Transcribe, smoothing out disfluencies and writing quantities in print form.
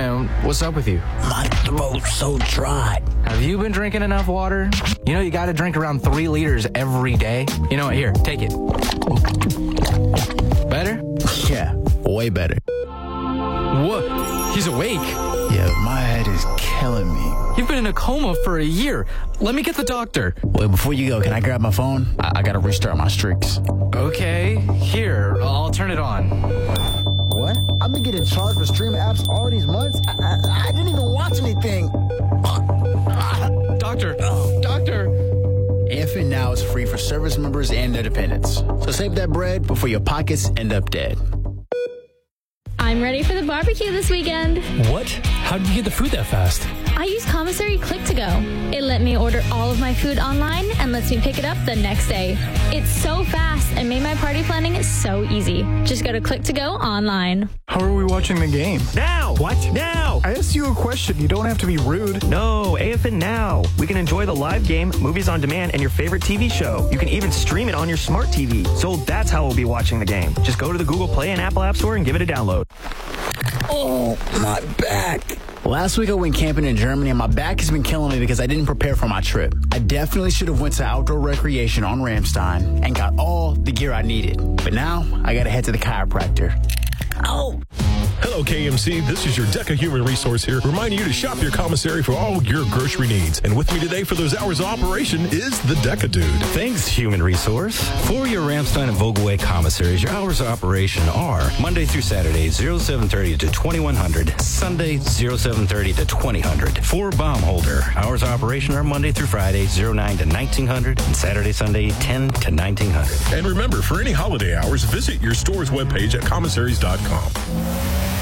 man, what's up with you? My throat's so dry. Have you been drinking enough water? You know you gotta drink around 3 liters every day. You know what? Here, take it. Better? Yeah, way better. What? He's awake. Yeah, my head is killing me. You've been in a coma for a year. Let me get the doctor. Wait, before you go, can I grab my phone? I gotta restart my streaks. Okay, here, I'll turn it on. What? I've been getting charged for streaming apps all these months. I didn't even watch anything. Doctor. AFN Now is free for service members and their dependents. So save that bread before your pockets end up dead. I'm ready for the barbecue this weekend. What? How did you get the food that fast? I use Commissary Click to Go. It let me order all of my food online and lets me pick it up the next day. It's so fast and made my party planning so easy. Just go to Click to Go online. How are we watching the game? Now! What? Now! I asked you a question. You don't have to be rude. No, AFN Now. We can enjoy the live game, movies on demand, and your favorite TV show. You can even stream it on your smart TV. So that's how we'll be watching the game. Just go to the Google Play and Apple App Store and give it a download. Oh, my back. Last week I went camping in Germany and my back has been killing me because I didn't prepare for my trip. I definitely should have went to outdoor recreation on Ramstein and got all the gear I needed. But now I gotta head to the chiropractor. Oh! Hello, KMC. This is your DECA Human Resource here, reminding you to shop your commissary for all your grocery needs. And with me today for those hours of operation is the DECA Dude. Thanks, Human Resource. For your Ramstein and Vogelway commissaries, your hours of operation are Monday through Saturday, 0730 to 2100, Sunday, 0730 to 2000. For Baumholder, hours of operation are Monday through Friday, 09 to 1900, and Saturday, Sunday, 10 to 1900. And remember, for any holiday hours, visit your store's webpage at commissaries.com.